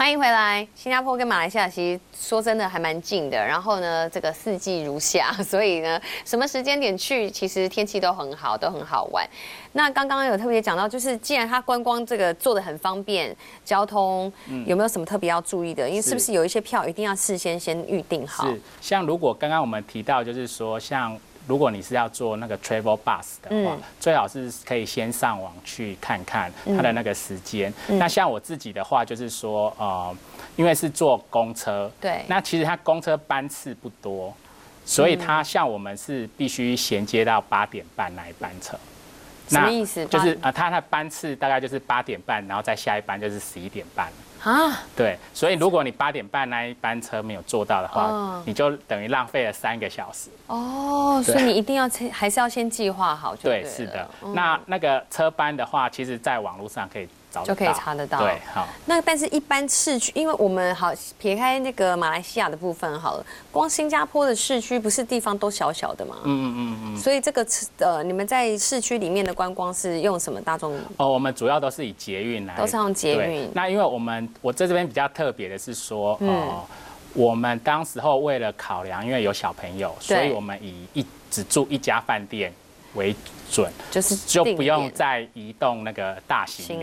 欢迎回来。新加坡跟马来西亚其实说真的还蛮近的，然后呢，这个四季如夏，所以呢，什么时间点去，其实天气都很好，都很好玩。那刚刚有特别讲到，就是既然它观光这个做得很方便，交通有没有什么特别要注意的？因为是不是有一些票一定要事先预定好？ 是，像如果刚刚我们提到，就是说像。如果你是要做那个 travel bus 的话，最好是可以先上网去看看它的那个时间。那像我自己的话，就是说，因为是坐公车， 对， 那其实它公车班次不多，所以它像我们是必须衔接到8点半那一班车。 什么意思？ 就是它的班次大概就是8点半，然后再下一班就是11点半。 啊， 对，所以如果你8点半那一班车没有坐到的话，你就等于浪费了3个小时。 哦，所以你一定要还是要先计划好就对了。 对，是的。那个车班的话，其实在网络上可以找得到， 就可以查得到。 对，好。 那但是一般市区，因为我们好撇开那个马来西亚的部分好了，光新加坡的市区不是地方都小小的吗？所以这个你们在市区里面的观光是用什么大众？ 我们主要都是以捷运来， 都是用捷运。 那因为我在这边比较特别的是说，我们当时候为了考量，因为有小朋友，所以我们以只住一家饭店为准，就不用再移动那个大行